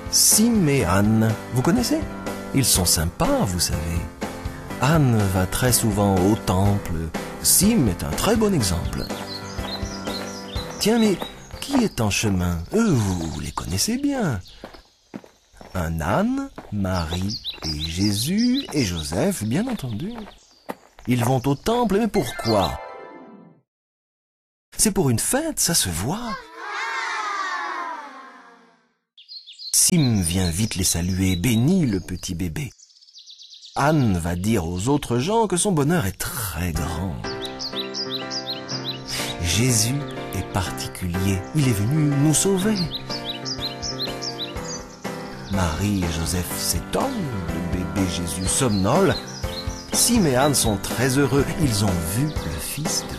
Sim et Anne, vous connaissez? Ils sont sympas, vous savez. Anne va très souvent au temple. Sim est un très bon exemple. Tiens, mais qui est en chemin? Vous les connaissez bien. Un âne, Marie et Jésus et Joseph, bien entendu. Ils vont au temple, mais pourquoi? C'est pour une fête, ça se voit. Sim vient vite les saluer, bénit le petit bébé. Anne va dire aux autres gens que son bonheur est très grand. Jésus est particulier, il est venu nous sauver. Marie et Joseph s'étonnent, le bébé Jésus somnole. Sim et Anne sont très heureux, ils ont vu le Fils de